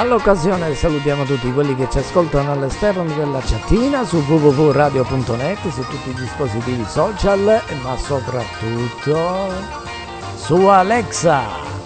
All'occasione salutiamo tutti quelli che ci ascoltano all'esterno della chattina su www.radio.net, su tutti i dispositivi social, ma soprattutto su Alexa.